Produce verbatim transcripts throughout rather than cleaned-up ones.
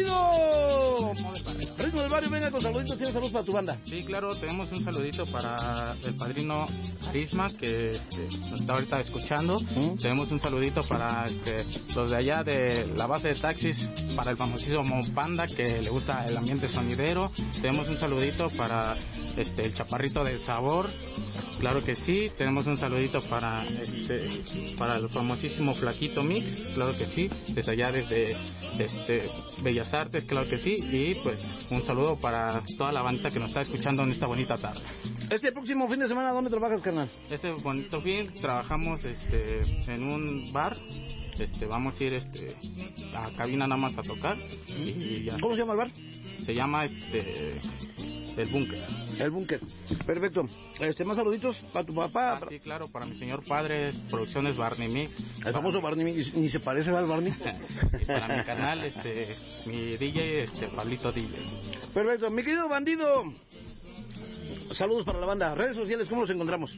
sonido. Ritmo del barrio. Ritmo del barrio, venga con saluditos, tienes saludos para tu banda. Sí, claro, tenemos un saludito para el padrino Carisma, que este, nos está ahorita escuchando. ¿Mm? Tenemos un saludito para este, los de allá de la base de taxis, para el famosísimo Panda, que le gusta el ambiente sonidero. Tenemos un saludito para este, el Chaparrito de Sabor, claro que sí. Tenemos un saludito para este, para el famosísimo Flaquito Mix, claro que sí, desde allá desde este, Bellas Artes, claro que sí. Y pues un saludo para toda la bandita que nos está escuchando en esta bonita tarde. Este próximo fin de semana, ¿dónde trabajas, carnal? Este bonito fin trabajamos este, en un bar. Este, vamos a ir este, a cabina nada más a tocar. Y ya. ¿Cómo se llama el bar? Se llama este, El Búnker. El Búnker. Perfecto. Este, más saluditos para tu papá. Ah, sí, claro, para mi señor padre, Producciones Barney Mix. El famoso Barney Mix, ni se parece al Barney. Y para mi canal, este, mi D J, este, Pablito D J. Perfecto. Mi querido bandido, saludos para la banda. Redes sociales, ¿cómo los encontramos?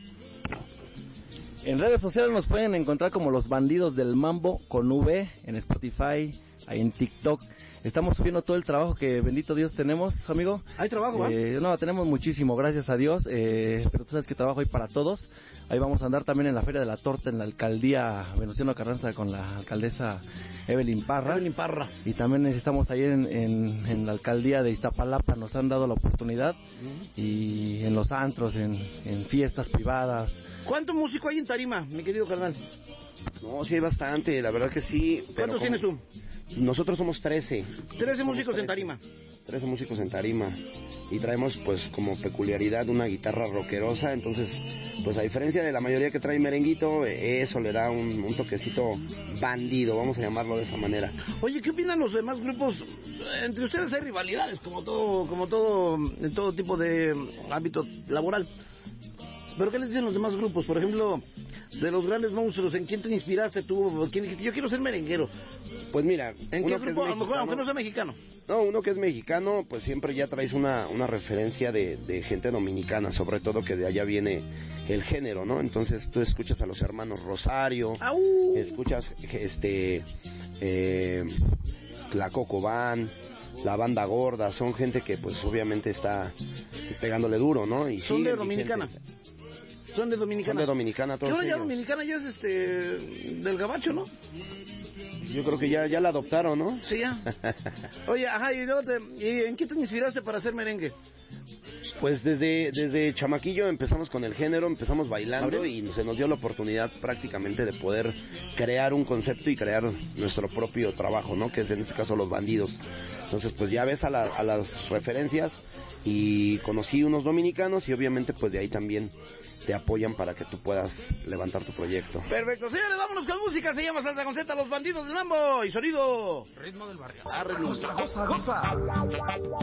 En redes sociales nos pueden encontrar como Los Bandidos del Mambo con V, en Spotify, ahí en TikTok. Estamos subiendo todo el trabajo que bendito Dios tenemos, amigo. ¿Hay trabajo, eh, No, tenemos muchísimo, gracias a Dios, eh, pero tú sabes que trabajo hay para todos. Ahí vamos a andar también en la Feria de la Torta, en la alcaldía Venustiano Carranza con la alcaldesa Evelyn Parra. Evelyn Parra. Y también estamos ahí en, en, en la alcaldía de Iztapalapa, nos han dado la oportunidad. Uh-huh. Y en los antros, en, en fiestas privadas. ¿Cuánto músico hay en tarima, mi querido carnal? No, sí hay bastante, la verdad que sí. ¿Cuántos tienes tú? Nosotros somos trece. trece músicos en tarima. trece músicos en tarima. Y traemos pues como peculiaridad una guitarra rockerosa, entonces pues a diferencia de la mayoría que trae merenguito, eso le da un, un toquecito bandido, vamos a llamarlo de esa manera. Oye, ¿qué opinan los demás grupos? Entre ustedes hay rivalidades, como todo, como todo, en todo tipo de ámbito laboral. ¿Pero qué les dicen los demás grupos? Por ejemplo, de los grandes monstruos, ¿en quién te inspiraste tú? ¿Quién dijiste, yo quiero ser merenguero? Pues mira, ¿en qué grupo? A lo mejor, aunque no sea mexicano. No, uno que es mexicano, pues siempre ya traes una, una referencia de, de gente dominicana, sobre todo que de allá viene el género, ¿no? Entonces tú escuchas a los hermanos Rosario, ¡Au! escuchas este, eh, la Coco Band, la Banda Gorda, son gente que pues obviamente está pegándole duro, ¿no? Y son de Dominicana. Son de Dominicana. Son de Dominicana todos. Y ahora ya Dominicana ya es este del gabacho, ¿no? Yo creo que ya ya la adoptaron, ¿no? Sí, ya. Oye, ajá, y luego te, ¿y en qué te inspiraste para hacer merengue? Pues desde desde chamaquillo empezamos con el género, empezamos bailando y se nos dio la oportunidad prácticamente de poder crear un concepto y crear nuestro propio trabajo, ¿no? Que es en este caso Los Bandidos. Entonces pues ya ves a, la, a las referencias y conocí unos dominicanos y obviamente pues de ahí también te apoyan para que tú puedas levantar tu proyecto. Perfecto, señores, vámonos con música, se llama Salsa con Z, Los Bandidos del Mambo y sonido Ritmo del Barrio. Arre, goza, goza, goza.